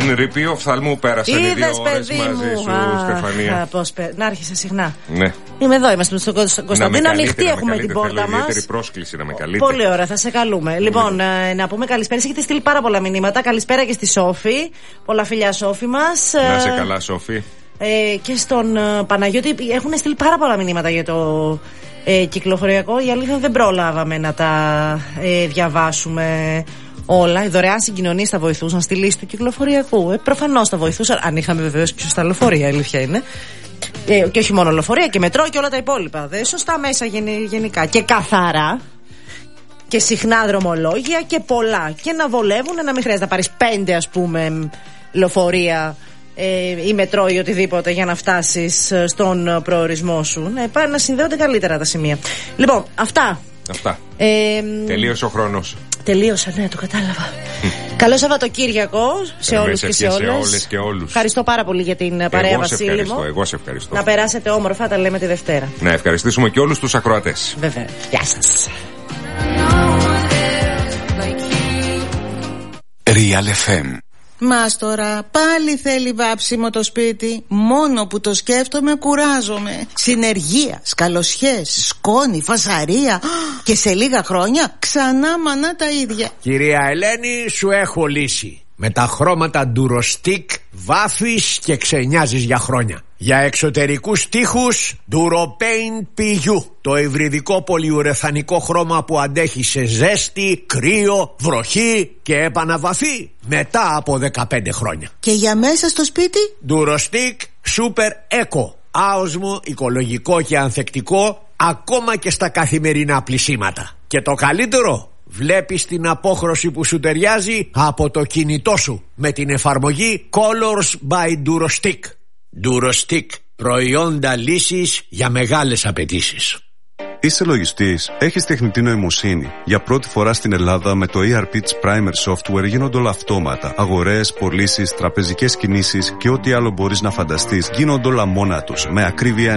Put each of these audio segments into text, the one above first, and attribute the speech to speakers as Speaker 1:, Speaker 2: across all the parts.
Speaker 1: Εν ρηπείο οφθαλμού πέρασαν οι 2 ώρες μαζί σου, Στεφανία.
Speaker 2: Να άρχισε συχνά.
Speaker 1: Ναι.
Speaker 2: Είμαι εδώ, είμαστε στον Κωνσταντίνο. Ανοιχτή έχουμε την πόρτα μας.
Speaker 1: Ιδιαίτερη πρόσκληση να με καλείτε.
Speaker 2: Πολύ ωραία, θα σε καλούμε. Λοιπόν, να πούμε καλησπέρα. Έχετε στείλει πάρα πολλά μηνύματα. Καλησπέρα και στη Σόφη. Πολλά φιλιά, Σόφη μας.
Speaker 1: Να σε καλά, Σόφη.
Speaker 2: Και στον Παναγιώτη έχουν στείλει πάρα πολλά μηνύματα για το κυκλοφοριακό. Η αλήθεια δεν προλάβαμε να τα διαβάσουμε όλα. Οι δωρεάν συγκοινωνίες θα βοηθούσαν στη λύση του κυκλοφοριακού. Προφανώς θα βοηθούσαν, αν είχαμε βεβαίως και σωστά λεωφορεία, η αλήθεια είναι. Και όχι μόνο λεωφορεία, και μετρό και όλα τα υπόλοιπα. Σωστά μέσα γενικά. Και καθαρά. Και συχνά δρομολόγια και πολλά. Και να βολεύουν, να μην χρειάζεται να πάρεις 5 ας πούμε λεωφορεία ή μετρό ή οτιδήποτε για να φτάσεις στον προορισμό σου. Να συνδέονται καλύτερα τα σημεία. Λοιπόν, αυτά.
Speaker 1: Τελείωσε ο χρόνος.
Speaker 2: Τελείωσα, ναι, το κατάλαβα. Καλό Σαββατοκύριακο σε όλους και σε όλες. Ευχαριστώ πάρα πολύ για την παρέα, Βασίλη μου.
Speaker 1: Εγώ σε ευχαριστώ.
Speaker 2: Να περάσετε όμορφα, τα λέμε τη Δευτέρα.
Speaker 1: Να ευχαριστήσουμε και όλους τους ακροατές.
Speaker 2: Βέβαια. Γεια σας.
Speaker 3: Real FM.
Speaker 4: Μας τώρα πάλι θέλει βάψιμο το σπίτι. Μόνο που το σκέφτομαι κουράζομαι. Συνεργεία, σκαλοσιές, σκόνη, φασαρία. Και σε λίγα χρόνια ξανά μανά τα ίδια.
Speaker 5: Κυρία Ελένη, σου έχω λύση. Με τα χρώματα Durostic βάφεις και ξενιάζεις για χρόνια. Για εξωτερικούς τοίχους Duropaint PU. Το υβριδικό πολυουρεθανικό χρώμα που αντέχει σε ζέστη, κρύο, βροχή και επαναβαφή μετά από 15 χρόνια.
Speaker 4: Και για μέσα στο σπίτι
Speaker 5: Durostic Super Eco. Άοσμο, οικολογικό και ανθεκτικό ακόμα και στα καθημερινά πλυσίματα. Και το καλύτερο, βλέπεις την απόχρωση που σου ταιριάζει από το κινητό σου με την εφαρμογή Colors by Durostic. Durostic, προϊόντα λύσης για μεγάλες απαιτήσεις.
Speaker 6: Είσαι λογιστής, έχεις τεχνητή νοημοσύνη. Για πρώτη φορά στην Ελλάδα με το ERP της Primer Software γίνονται όλα αυτόματα. Αγορές, πωλήσεις, τραπεζικές κινήσεις και ό,τι άλλο μπορείς να φανταστείς γίνονται όλα μόνα τους με ακρίβεια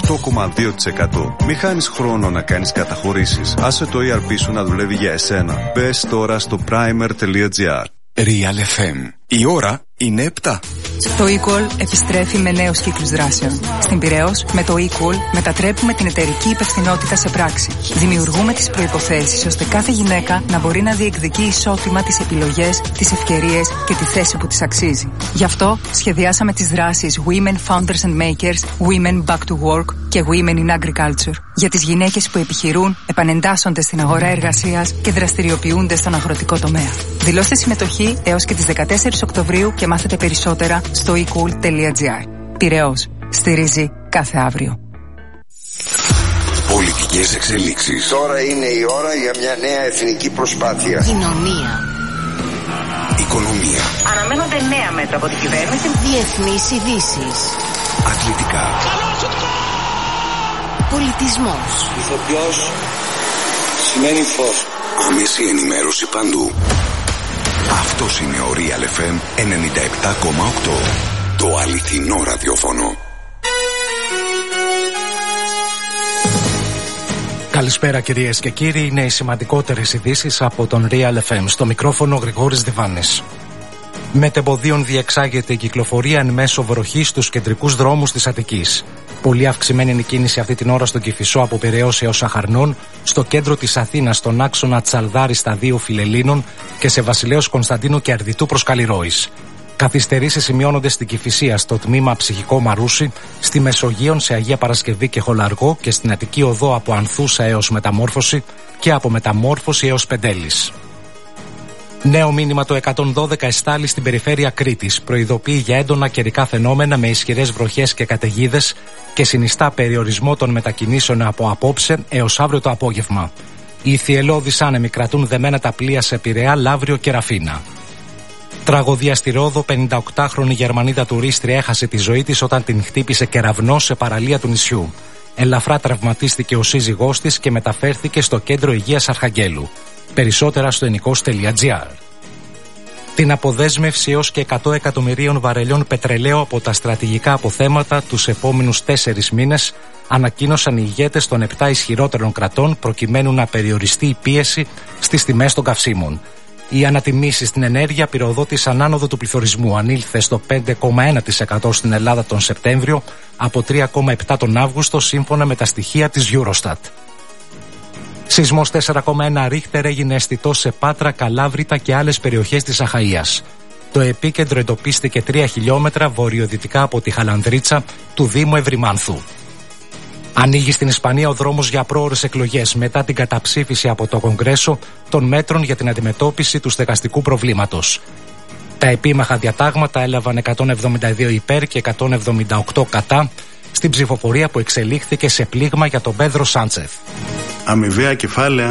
Speaker 6: 98,2%. Μη χάνεις χρόνο να κάνεις καταχωρήσεις. Άσε το ERP σου να δουλεύει για εσένα. Μπες τώρα στο primer.gr.
Speaker 3: Real FM. Η ώρα είναι 7.
Speaker 7: Το eCall επιστρέφει με νέους κύκλους δράσεων. Στην Πειραιώς, με το eCall μετατρέπουμε την εταιρική υπευθυνότητα σε πράξη. Δημιουργούμε τις προϋποθέσεις ώστε κάθε γυναίκα να μπορεί να διεκδικεί ισότιμα τις επιλογές, τις ευκαιρίες και τη θέση που της αξίζει. Γι' αυτό σχεδιάσαμε τις δράσεις Women Founders and Makers, Women Back to Work και Women in Agriculture. Για τις γυναίκες που επιχειρούν, επανεντάσσονται στην αγορά εργασίας και δραστηριοποιούνται στον αγροτικό τομέα. Δηλώστε συμμετοχή έως και τις 14 Οκτωβρίου και μάθετε περισσότερα στο ecool.gr. Πειραιώς. Στηρίζει κάθε αύριο.
Speaker 3: Πολιτικές εξελίξεις.
Speaker 8: Τώρα είναι η ώρα για μια νέα εθνική προσπάθεια.
Speaker 4: Κοινωνία.
Speaker 3: Οικονομία.
Speaker 9: Αναμένονται νέα μέτρα από την κυβέρνηση.
Speaker 4: Διεθνείς ειδήσεις.
Speaker 3: Αθλητικά.
Speaker 4: Πολιτισμός.
Speaker 8: Ηθοποιός σημαίνει φως.
Speaker 3: Άμεση ενημέρωση παντού. Αυτός είναι ο Real FM 97,8. Το αληθινό ραδιόφωνο.
Speaker 10: Καλησπέρα κυρίες και κύριοι, είναι οι σημαντικότερες ειδήσεις από τον Real FM. Στο μικρόφωνο Γρηγόρης Διβάνης. Μετεμποδίων διεξάγεται η κυκλοφορία εν μέσω βροχής στους κεντρικούς δρόμους της Αττικής. Πολύ αυξημένη είναι η κίνηση αυτή την ώρα στον Κηφισό από Πειραιώς έως Αχαρνών, στο κέντρο της Αθήνας στον άξονα Τσαλδάρη στα 2 Φιλελλήνων και σε Βασιλέως Κωνσταντίνου και Αρδιτού προς Καλλιρόης. Καθυστερήσεις σημειώνονται στην Κηφισία στο τμήμα Ψυχικό Μαρούσι, στη Μεσογείων σε Αγία Παρασκευή και Χολαργό και στην Αττική Οδό από Ανθούσα έως Μεταμόρφωση και από Μεταμόρφωση έως Πεντέλης. Νέο μήνυμα το 112 εστάλει στην περιφέρεια Κρήτης. Προειδοποιεί για έντονα καιρικά φαινόμενα με ισχυρές βροχές και καταιγίδες και συνιστά περιορισμό των μετακινήσεων από απόψε έως αύριο το απόγευμα. Οι θυελλώδεις άνεμοι κρατούν δεμένα τα πλοία σε Πειραιά, Λαύριο και Ραφίνα. Τραγωδία στη Ρόδο, 58χρονη Γερμανίδα τουρίστρια έχασε τη ζωή της όταν την χτύπησε κεραυνός σε παραλία του νησιού. Ελαφρά τραυματίστηκε ο σύζυγός της και μεταφέρθηκε στο κέντρο υγείας Αρχαγγέλου. Περισσότερα στο ενικός.gr. Την αποδέσμευση έως και 100 εκατομμυρίων βαρελιών πετρελαίου από τα στρατηγικά αποθέματα τους επόμενους 4 μήνες ανακοίνωσαν οι ηγέτες των 7 ισχυρότερων κρατών προκειμένου να περιοριστεί η πίεση στις τιμές των καυσίμων. Οι ανατιμήσεις στην ενέργεια πυροδότησαν άνοδο του πληθωρισμού. Ανήλθε στο 5,1% στην Ελλάδα τον Σεπτέμβριο από 3,7% τον Αύγουστο, σύμφωνα με τα στοιχεία της Eurostat. Σεισμός 4,1 Ρίχτερ έγινε αισθητό σε Πάτρα, Καλάβρητα και άλλες περιοχές της Αχαΐας. Το επίκεντρο εντοπίστηκε 3 χιλιόμετρα βορειοδυτικά από τη Χαλανδρίτσα του Δήμου Ευρυμάνθου. Ανοίγει στην Ισπανία ο δρόμος για πρόωρες εκλογές μετά την καταψήφιση από το Κογκρέσο των μέτρων για την αντιμετώπιση του στεγαστικού προβλήματος. Τα επίμαχα διατάγματα έλαβαν 172 υπέρ και 178 κατά στην ψηφοφορία που εξελίχθηκε σε πλήγμα για τον Πέδρο Σάντσεθ.
Speaker 11: Αμοιβαία κεφάλαια.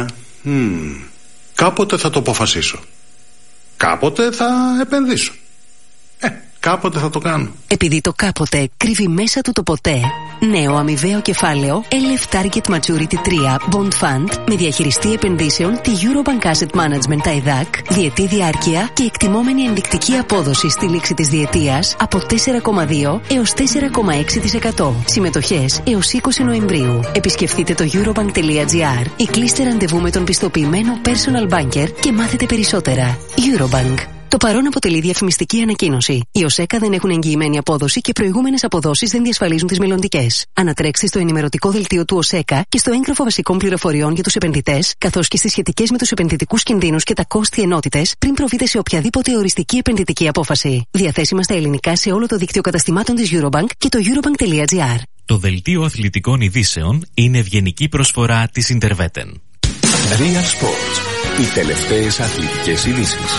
Speaker 11: Κάποτε θα το αποφασίσω. Κάποτε θα επενδύσω. Κάποτε θα το κάνω.
Speaker 12: Επειδή το κάποτε κρύβει μέσα του το ποτέ. Νέο αμοιβαίο κεφάλαιο LF Target Maturity 3 Bond Fund με διαχειριστή επενδύσεων τη Eurobank Asset Management ΤΑΙΔΑΚ, διετή διάρκεια και εκτιμόμενη ενδεικτική απόδοση στη λήξη της διετίας από 4,2 έως 4,6%. Συμμετοχές έως 20 Νοεμβρίου. Επισκεφτείτε το eurobank.gr ή κλείστε ραντεβού με τον πιστοποιημένο personal banker και μάθετε περισσότερα. Eurobank. Το παρόν αποτελεί διαφημιστική ανακοίνωση. Οι ΟΣΕΚΑ δεν έχουν εγγυημένη απόδοση και προηγούμενες αποδόσεις δεν διασφαλίζουν τις μελλοντικές. Ανατρέξτε στο ενημερωτικό δελτίο του ΟΣΕΚΑ και στο έγγραφο βασικών πληροφοριών για τους επενδυτές, καθώς και στις σχετικές με τους επενδυτικούς κινδύνους και τα κόστη ενότητες, πριν προβείτε σε οποιαδήποτε οριστική επενδυτική απόφαση. Διαθέσιμα στα ελληνικά σε όλο το δίκτυο καταστημάτων της Eurobank και το eurobank.gr.
Speaker 13: Το δελτίο αθλητικών ειδήσεων είναι ευγενική προσφορά της Interveten.
Speaker 3: Real Sports. Οι τελευταίες αθλητικές ειδήσεις.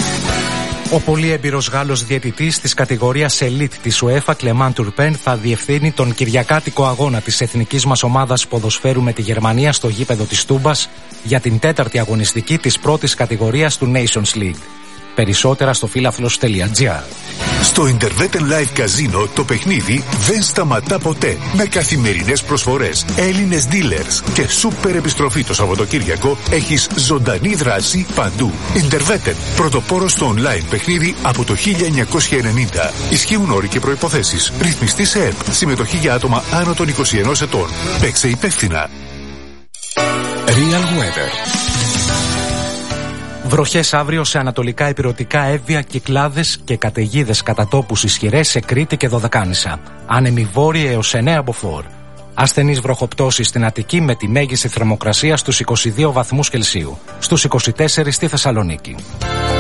Speaker 10: Ο πολύ έμπειρος Γάλλος διαιτητής της κατηγορίας Elite της UEFA, Clément Turpin, θα διευθύνει τον κυριακάτικο αγώνα της εθνικής μας ομάδας ποδοσφαίρου με τη Γερμανία στο γήπεδο της Τούμπας για την 4η αγωνιστική της πρώτης κατηγορίας του Nations League. Περισσότερα στο φίλαθλος.gr.
Speaker 14: Στο Interveten Live Casino το παιχνίδι δεν σταματά ποτέ. Με καθημερινές προσφορές, Έλληνες dealers και σούπερ επιστροφή το Σαββατοκύριακο, έχεις ζωντανή δράση παντού. Interveten, πρωτοπόρος στο online παιχνίδι από το 1990. Ισχύουν όροι και προϋποθέσεις. Ρυθμιστή σε ΕΠ. Συμμετοχή για άτομα άνω των 21 ετών. Παίξε υπεύθυνα.
Speaker 3: Real Weather.
Speaker 10: Βροχές αύριο σε ανατολικά ηπειρωτικά Εύβοια, Κυκλάδες και καταιγίδες κατά τόπους ισχυρές σε Κρήτη και Δωδεκάνησα. Άνεμη βόρεια έως 9 μποφόρ. Ασθενείς βροχοπτώσεις στην Αττική με τη μέγιστη θερμοκρασία στους 22 βαθμούς Κελσίου. Στους 24 στη Θεσσαλονίκη.